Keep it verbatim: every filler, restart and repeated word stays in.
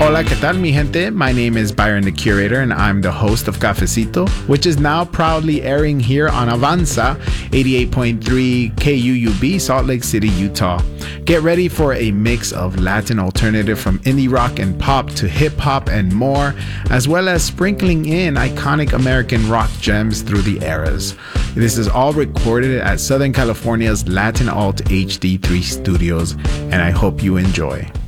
Hola, ¿qué tal, mi gente? My name is Byron the Curator, and I'm the host of Cafecito, which is now proudly airing here on Avanza, eighty-eight point three K U U B, Salt Lake City, Utah. Get ready for a mix of Latin alternative from indie rock and pop to hip-hop and more, as well as sprinkling in iconic American rock gems through the eras. This is all recorded at Southern California's Latin Alt H D three Studios, and I hope you enjoy.